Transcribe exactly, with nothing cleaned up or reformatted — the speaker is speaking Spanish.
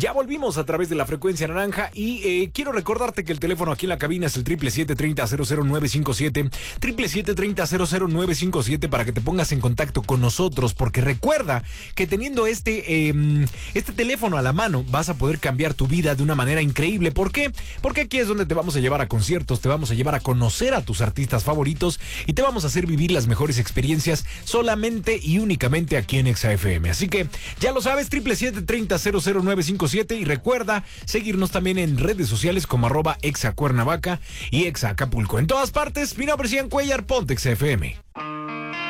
Ya volvimos a través de la frecuencia naranja y eh, quiero recordarte que el teléfono aquí en la cabina es el siete siete siete, tres cero cero cero nueve cinco siete, siete siete siete, tres cero cero cero nueve cinco siete para que te pongas en contacto con nosotros, porque recuerda que teniendo este, eh, este teléfono a la mano vas a poder cambiar tu vida de una manera increíble. ¿Por qué? Porque aquí es donde te vamos a llevar a conciertos, te vamos a llevar a conocer a tus artistas favoritos y te vamos a hacer vivir las mejores experiencias solamente y únicamente aquí en Exa F M. Así que ya lo sabes, siete siete siete, tres cero cero nueve cinco siete, y recuerda seguirnos también en redes sociales como arroba Exa Cuernavaca y Exa Acapulco. En todas partes, mi nombre es Ian Cuellar, ponte Exa F M.